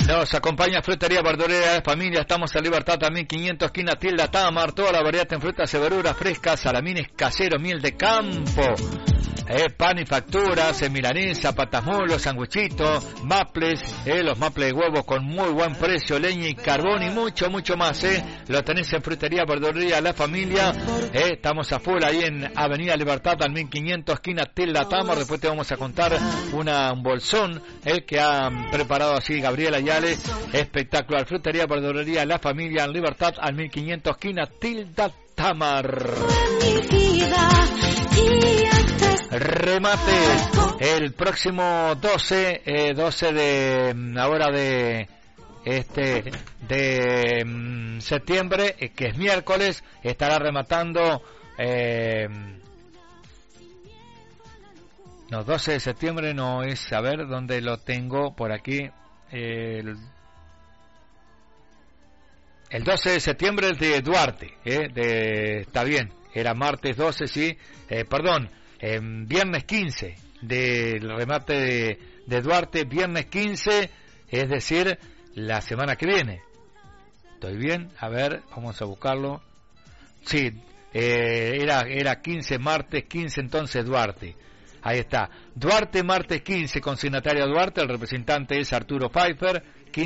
Nos acompaña Frutería Verdurera de Familia. Estamos en Libertad también, 500 esquina Tilda Tamar. Toda la variedad en frutas y verduras frescas, salamines caseros, miel de campo, pan y facturas, milanesa, patas molos, sanguichitos, maples, los maples de huevo con muy buen precio, leña y carbón y mucho, mucho más. Lo tenés en Frutería Verdurería La Familia. Estamos a full ahí en Avenida Libertad, al 1500, esquina Tilda Tamar. Después te vamos a contar un bolsón que ha preparado así Gabriela Yale. Espectacular. Frutería Verdurería La Familia en Libertad, al 1500, esquina Tilda Tamar. Remate el próximo 12 de ahora de septiembre, que es miércoles, estará rematando 12 de septiembre no es, a ver dónde lo tengo por aquí, el 12 de septiembre es de Duarte, está bien, era martes 12, sí, perdón, viernes 15 del remate de Duarte, viernes 15, es decir, la semana que viene. ¿Estoy bien? A ver, vamos a buscarlo. Sí, era 15, martes 15, entonces Duarte. Ahí está. Duarte, martes 15, consignatario Duarte, el representante es Arturo Pfeiffer,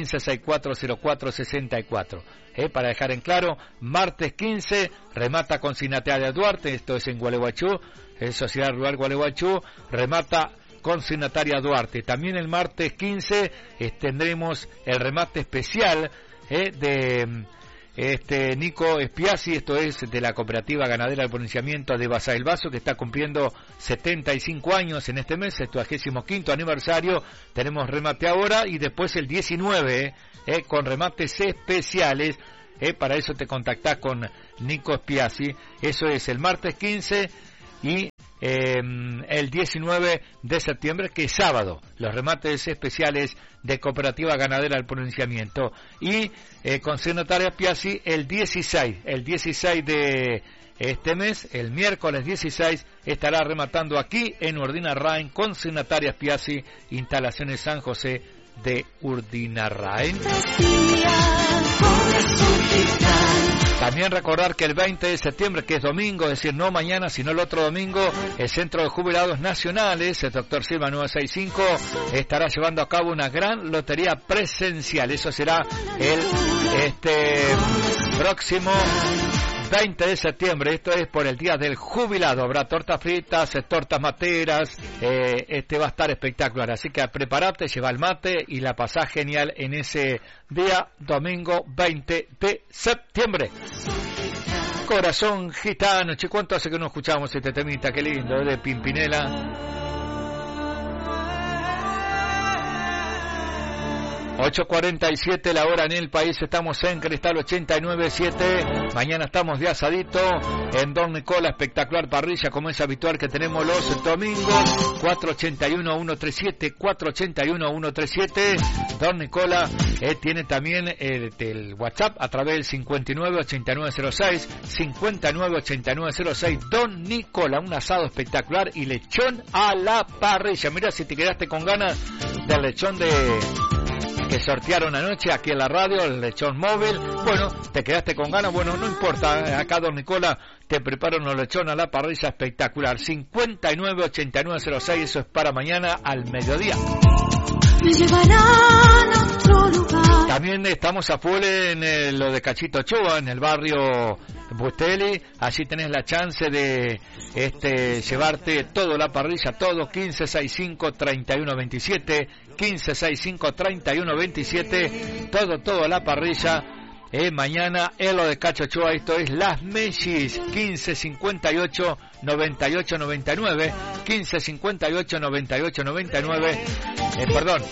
15640464. Para dejar en claro, martes 15, remata consignataria Duarte, esto es en Gualeguaychú, Sociedad Rural Gualeguaychú, remata consignataria Duarte. También el martes 15 tendremos el remate especial de Nico Espiazzi, esto es de la Cooperativa Ganadera del Pronunciamiento de Basa del Baso, que está cumpliendo 75 años en este mes, 75º aniversario. Tenemos remate ahora y después el 19 con remates especiales. Para eso te contactás con Nico Espiazzi. Eso es el martes 15 y el 19 de septiembre, que es sábado, los remates especiales de Cooperativa Ganadera del Pronunciamiento. Y consignataria Piazzi el 16 de este mes, el miércoles 16, estará rematando aquí en Urdinarrain, consignataria Piazzi, instalaciones San José de Urdinarrain. También recordar que el 20 de septiembre, que es domingo, es decir, no mañana, sino el otro domingo, el Centro de Jubilados Nacionales, el Dr. Silva 965, estará llevando a cabo una gran lotería presencial. Eso será el próximo 20 de septiembre, esto es por el Día del Jubilado. Habrá tortas fritas, tortas materas, va a estar espectacular. Así que prepárate, lleva el mate y la pasás genial en ese día, domingo 20 de septiembre. Corazón Gitano, che, ¿cuánto hace que no escuchamos este temita? Qué lindo, de Pimpinela. 8:47 la hora en el país, estamos en Cristal 89.7, mañana estamos de asadito en Don Nicola, espectacular parrilla como es habitual que tenemos los domingos, 481-137, Don Nicola tiene también el WhatsApp a través del 59-8906, Don Nicola, un asado espectacular y lechón a la parrilla. Mira, si te quedaste con ganas del lechón que sortearon anoche aquí en la radio, el lechón móvil, bueno, te quedaste con ganas, bueno, no importa, acá Don Nicola te prepara un lechón a la parrilla espectacular, 59-8906, eso es para mañana al mediodía. Me llevarán a otro lugar. También estamos a full en lo de Cachito Ochoa, en el barrio Bustelli. Allí tenés la chance de llevarte todo, la parrilla, todo, 1565-3127, 1565-3127, todo la parrilla. Mañana en lo de Cacho Ochoa, esto es Las Mellis, 1558-9899, 1558-9899, perdón,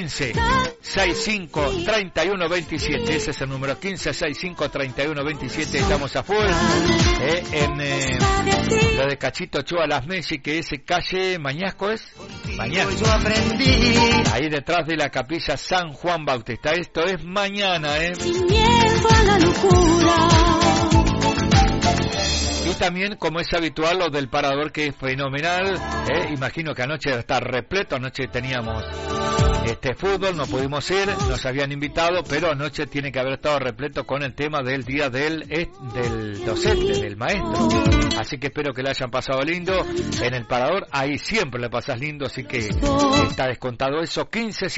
1565-3127, ese es el número, 1565-3127, estamos a full, en lo de Cachito Ochoa, Las Mellis, que es calle Mañasco, ¿es? Mañana, ahí detrás de la capilla San Juan Bautista, esto es mañana, a la locura. Y también, como es habitual, lo del parador, que es fenomenal, imagino que anoche está repleto, anoche teníamos fútbol, no pudimos ir, nos habían invitado, pero anoche tiene que haber estado repleto con el tema del día del docente, del maestro. Así que espero que le hayan pasado lindo. En el Parador, ahí siempre le pasas lindo, así que está descontado eso.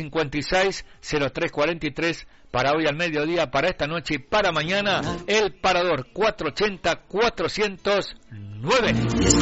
1556-0343 para hoy al mediodía, para esta noche y para mañana. El Parador 480-409.